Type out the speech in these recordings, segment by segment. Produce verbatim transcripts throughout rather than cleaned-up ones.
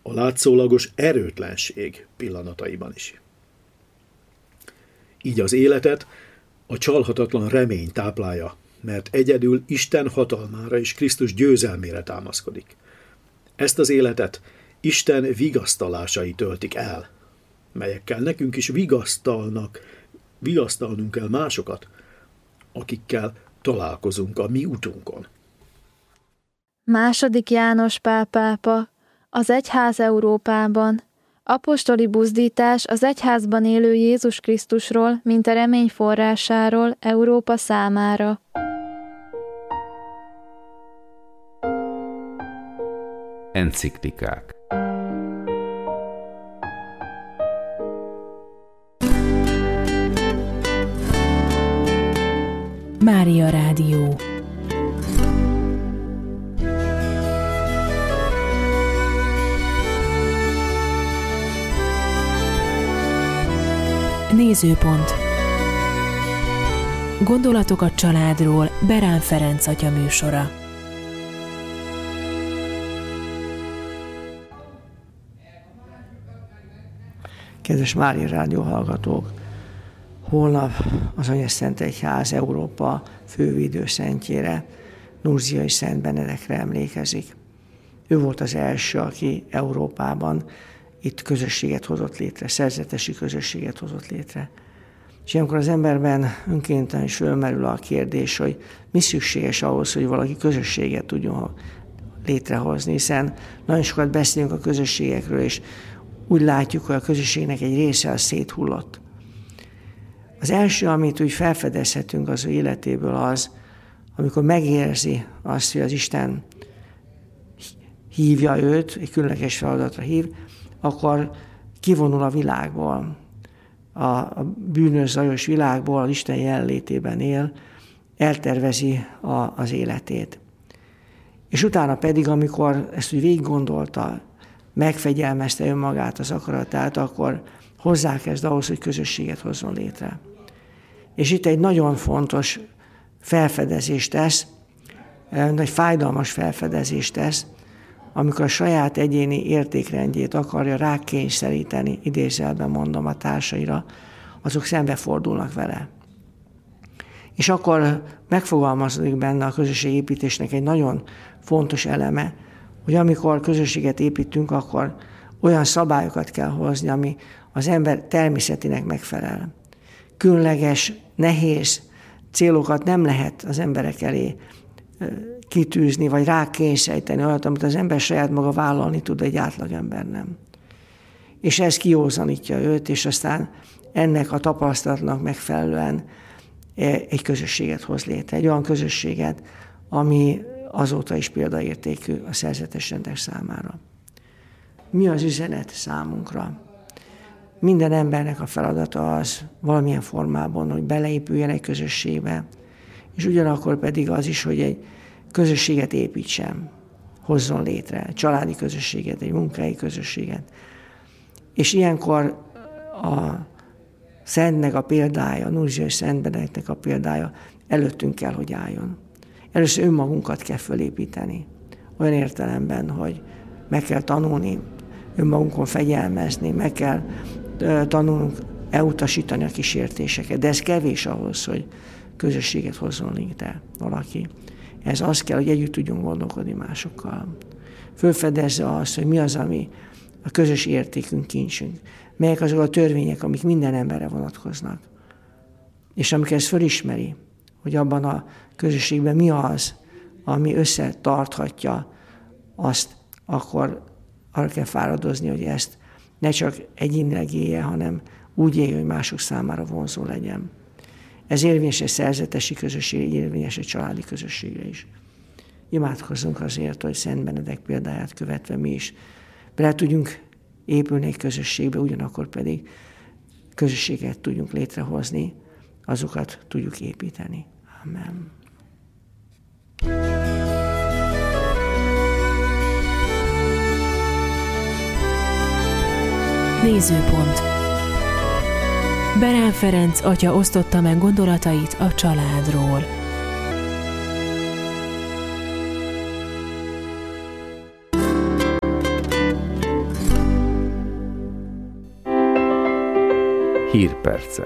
a látszólagos erőtlenség pillanataiban is. Így az életet a csalhatatlan remény táplálja, mert egyedül Isten hatalmára és Krisztus győzelmére támaszkodik. Ezt az életet Isten vigasztalásai töltik el, melyekkel nekünk is vigasztalnak, vigasztalnunk kell másokat, akikkel találkozunk a mi utunkon. Második János Pál pápa, az egyház Európában, apostoli buzdítás az egyházban élő Jézus Krisztusról, mint a remény forrásáról Európa számára. Enciklikák. Mária Rádió. Nézőpont. Gondolatok a családról Berán Ferenc atya műsora. Kedves Mária Rádió hallgatók! Holnap az Anyaszentegyház Európa fővédőszentjére, Núrziai Szent Benedekre emlékezik. Ő volt az első, aki Európában itt közösséget hozott létre, szerzetesi közösséget hozott létre. És ilyenkor az emberben önkéntelen is fölmerül a kérdés, hogy mi szükséges ahhoz, hogy valaki közösséget tudjon létrehozni, hiszen nagyon sokat beszélünk a közösségekről, és úgy látjuk, hogy a közösségnek egy része az széthullott. Az első, amit úgy felfedezhetünk az ő életéből az, amikor megérzi azt, hogy az Isten hívja őt, egy különleges feladatra hív, akkor kivonul a világból, a, a bűnös, zajos világból, az Isten jelenlétében él, eltervezi a, az életét. És utána pedig, amikor ezt úgy végig gondolta, megfegyelmezte önmagát, az akaratát, akkor hozzákezd ahhoz, hogy közösséget hozzon létre. És itt egy nagyon fontos felfedezést tesz, egy fájdalmas felfedezést tesz, amikor a saját egyéni értékrendjét akarja rákényszeríteni, idézőjelben mondom, a társaira, azok szembefordulnak vele. És akkor megfogalmazódik benne a közösségépítésnek egy nagyon fontos eleme, hogy amikor közösséget építünk, akkor olyan szabályokat kell hozni, ami az ember természetének megfelel. Különleges, nehéz célokat nem lehet az emberek elé kitűzni, vagy rákényszeríteni olyat, amit az ember saját maga vállalni tud, egy átlagember nem. És ez kiózanítja őt, és aztán ennek a tapasztalatnak megfelelően egy közösséget hoz létre. Egy olyan közösséget, ami azóta is példaértékű a szerzetes rendek számára. Mi az üzenet számunkra? Minden embernek a feladata az valamilyen formában, hogy beleépüljen egy közösségbe, és ugyanakkor pedig az is, hogy egy közösséget építsen, hozzon létre, egy családi közösséget, egy munkai közösséget. És ilyenkor a Szentnek a példája, a Núrziai Szent Benedeknek a példája előttünk kell, hogy álljon. Először önmagunkat kell fölépíteni. Olyan értelemben, hogy meg kell tanulni, önmagunkon fegyelmezni, meg kell tanulnunk elutasítani a kísértéseket. De ez kevés ahhoz, hogy közösséget hozzon létre valaki. Ez az kell, hogy együtt tudjunk gondolkodni másokkal. Fölfedezze azt, hogy mi az, ami a közös értékünk, kincsünk. Melyek azok a törvények, amik minden emberre vonatkoznak. És amikor ezt fölismeri, hogy abban a közösségben mi az, ami összetarthatja azt, akkor arra kell fáradozni, hogy ezt ne csak egyénileg élje, hanem úgy élje, hogy mások számára vonzó legyen. Ez érvényes egy szerzetesi közösség, érvényes egy családi közösségre is. Imádkozzunk azért, hogy Szent Benedek példáját követve mi is bele tudjunk épülni egy közösségbe, ugyanakkor pedig közösséget tudjunk létrehozni, azokat tudjuk építeni. Amen. Nézőpont. Berán Ferenc atya osztotta meg gondolatait a családról. Hírpercek.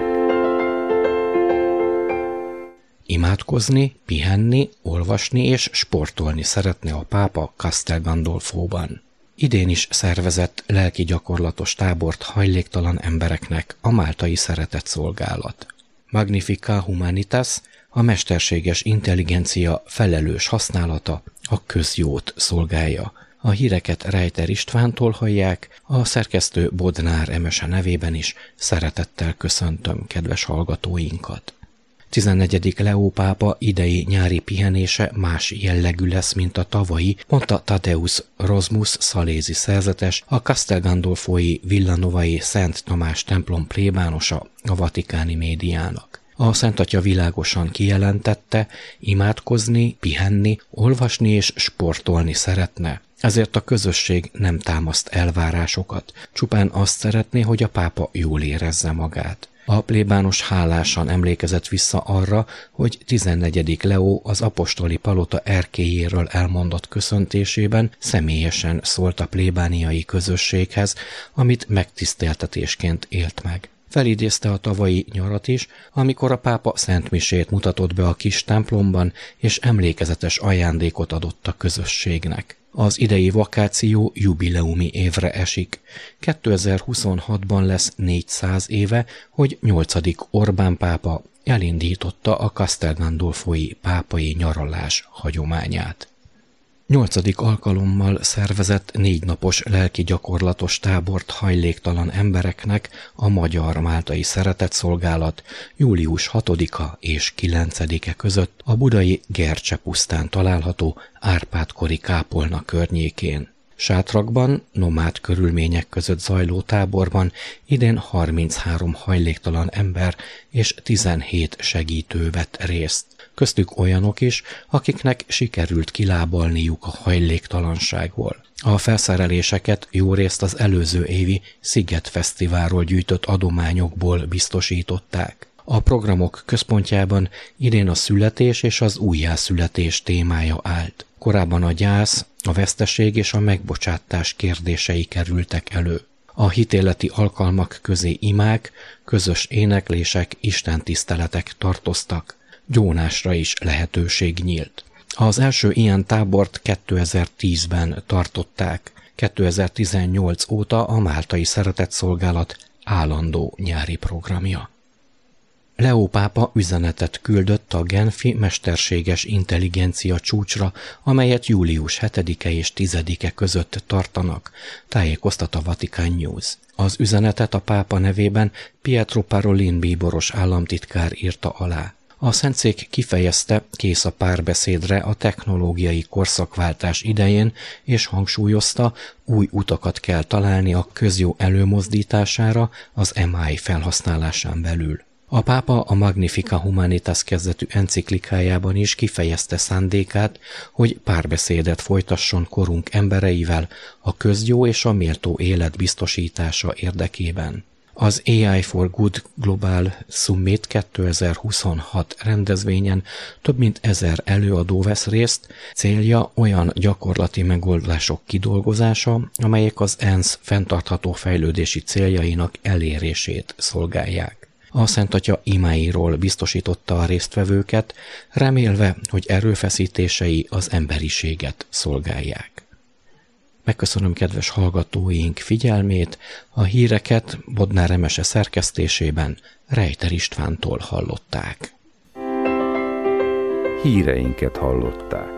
Imádkozni, pihenni, olvasni és sportolni szeretne a pápa Castel Gandolfóban. Idén is szervezett lelki gyakorlatos tábort hajléktalan embereknek a máltai szeretetszolgálat. Magnifica Humanitas, a mesterséges intelligencia felelős használata a közjót szolgálja. A híreket Reiter Istvántól hallják, a szerkesztő Bodnár Emese nevében is szeretettel köszöntöm kedves hallgatóinkat. tizennegyedik Leó pápa idei nyári pihenése más jellegű lesz, mint a tavalyi, mondta Tadeusz Rozmus szalézi szerzetes, a Castel Gandolfói Villanovai Szent Tamás templom plébánosa a vatikáni médiának. A Szent Atya világosan kijelentette, imádkozni, pihenni, olvasni és sportolni szeretne. Ezért a közösség nem támaszt elvárásokat, csupán azt szeretné, hogy a pápa jól érezze magát. A plébános hálásan emlékezett vissza arra, hogy tizennegyedik Leó az apostoli palota erkélyéről elmondott köszöntésében személyesen szólt a plébániai közösséghez, amit megtiszteltetésként élt meg. Felidézte a tavalyi nyarat is, amikor a pápa szentmisét mutatott be a kis templomban, és emlékezetes ajándékot adott a közösségnek. Az idei vakáció jubileumi évre esik. kétezer-huszonhatban lesz négyszáz éve, hogy nyolcadik Orbán pápa elindította a Castel Gandolfói pápai nyaralás hagyományát. Nyolcadik alkalommal szervezett négy napos lelki gyakorlatos tábort hajléktalan embereknek a Magyar Máltai Szeretetszolgálat július hatodika és kilencedike között a budai Gercse pusztán található Árpád-kori kápolna környékén. Sátrakban, nomád körülmények között zajló táborban idén harminchárom hajléktalan ember és tizenhét segítő vett részt. Köztük olyanok is, akiknek sikerült kilábalniuk a hajléktalanságból. A felszereléseket jórészt az előző évi Sziget Fesztiválról gyűjtött adományokból biztosították. A programok központjában idén a születés és az újjászületés témája állt. Korábban a gyász, a veszteség és a megbocsátás kérdései kerültek elő. A hitéleti alkalmak közé imák, közös éneklések, istentiszteletek tartoztak. Gyónásra is lehetőség nyílt. Az első ilyen tábort kétezer-tízben tartották. kétezer-tizennyolc óta a Máltai Szeretetszolgálat állandó nyári programja. Leó pápa üzenetet küldött a genfi mesterséges intelligencia csúcsra, amelyet július hetedike és tizedike között tartanak, tájékoztat a Vatican News. Az üzenetet a pápa nevében Pietro Parolin bíboros államtitkár írta alá. A Szentszék kifejezte, kész a párbeszédre a technológiai korszakváltás idején, és hangsúlyozta, új utakat kell találni a közjó előmozdítására az em á i felhasználásán belül. A pápa a Magnifica Humanitas kezdetű enciklikájában is kifejezte szándékát, hogy párbeszédet folytasson korunk embereivel a közjó és a méltó élet biztosítása érdekében. Az á i for Good Global Summit kétezer-huszonhat rendezvényen több mint ezer előadó vesz részt, célja olyan gyakorlati megoldások kidolgozása, amelyek az ENSZ fenntartható fejlődési céljainak elérését szolgálják. A Szent Atya imáiról biztosította a résztvevőket, remélve, hogy erőfeszítései az emberiséget szolgálják. Megköszönöm kedves hallgatóink figyelmét, a híreket Bodnár Emese szerkesztésében Reiter Istvántól hallották. Híreinket hallották.